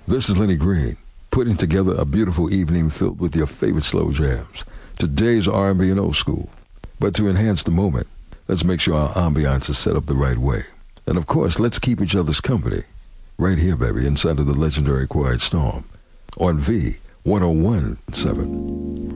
This is Lenny Green, putting together a beautiful evening filled with your favorite slow jams. Today's R&B and old school. But to enhance the moment, let's make sure our ambiance is set up the right way. And of course, let's keep each other's company. Right here, baby, inside of the legendary Quiet Storm. On V 101.7.